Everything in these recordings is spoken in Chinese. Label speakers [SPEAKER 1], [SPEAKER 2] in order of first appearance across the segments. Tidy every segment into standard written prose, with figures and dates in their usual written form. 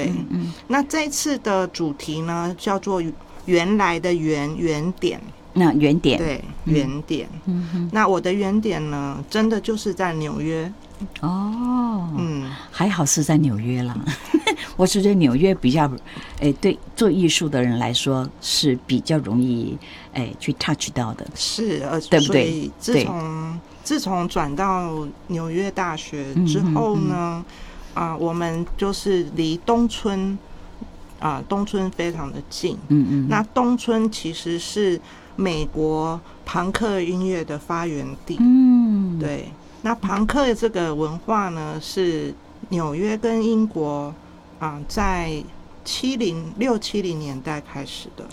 [SPEAKER 1] 对，那这次的主题呢叫做原来的原点。
[SPEAKER 2] 那原点，
[SPEAKER 1] 对，原点。那我的原点呢，真的就是在纽约。
[SPEAKER 2] 哦，还好是在纽约啦。我觉得纽约比较，对做艺术的人来说是比较容易，去 touch 到的。
[SPEAKER 1] 是，
[SPEAKER 2] 对不对？
[SPEAKER 1] 所以自从转到纽约大学之后呢，我们就是离东村非常的近。那东村其实是美国朋克音乐的发源地。对。那朋克这个文化呢，是纽约跟英国在6、70年代开始的。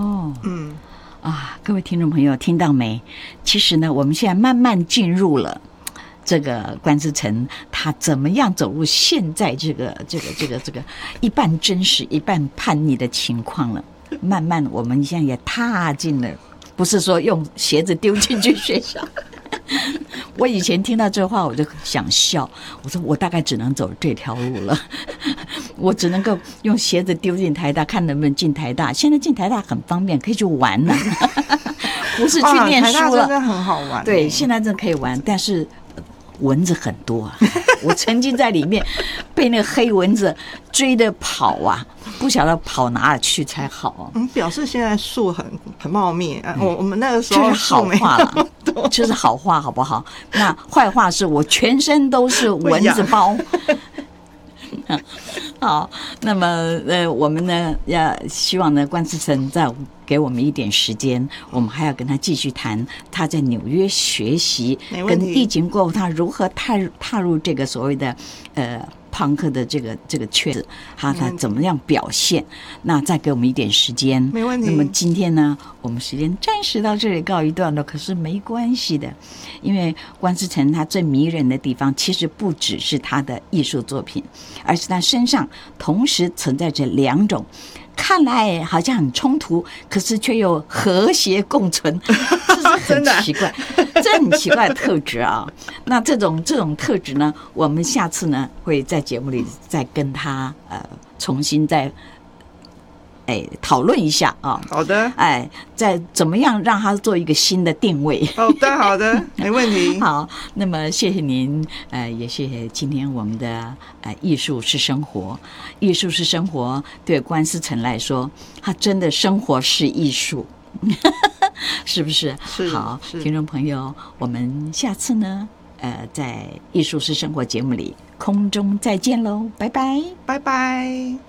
[SPEAKER 2] 各位听众朋友听到没？其实呢，我们现在慢慢进入了这个关之晨他怎么样走入现在这个一半真实一半叛逆的情况了。慢慢我们现在也踏进了，不是说用鞋子丢进去学校。我以前听到这话我就想笑，我说我大概只能走这条路了，我只能够用鞋子丢进台大，看能不能进台大。现在进台大很方便，可以去玩了，不是去念书了。台大
[SPEAKER 1] 真的很好玩。
[SPEAKER 2] 对，现在真的可以玩，但是蚊子很多啊！我曾经在里面被那个黑蚊子追着跑啊，不晓得跑哪里去才好。
[SPEAKER 1] 表示现在树很茂密。我们那个时候
[SPEAKER 2] 这是好话了，这是好话，好不好？那坏话是我全身都是蚊子包。好，那么我们呢要希望呢关之晨再给我们一点时间，我们还要跟他继续谈他在纽约学习，跟疫情过后他如何踏入这个所谓的朋克的这个圈子，他怎么样表现？那再给我们一点时间，
[SPEAKER 1] 没问题。
[SPEAKER 2] 那么今天呢，我们时间暂时到这里告一段落，可是没关系的，因为关之晨他最迷人的地方，其实不只是他的艺术作品，而是他身上同时存在着两种看来好像很冲突，可是却又和谐共存，这是很奇怪，这很奇怪的特质啊。那这种特质呢，我们下次呢会在节目里再跟他重新再讨论一下啊。
[SPEAKER 1] 好的。
[SPEAKER 2] 再怎么样让他做一个新的定位。
[SPEAKER 1] 好的，没问题。
[SPEAKER 2] 好，那么谢谢您，也谢谢今天我们的艺术是生活，艺术是生活，对关之晨来说，他真的生活是艺术，是不是？
[SPEAKER 1] 是。
[SPEAKER 2] 好，听众朋友，我们下次呢，在艺术是生活节目里空中再见喽，拜拜，
[SPEAKER 1] 拜拜。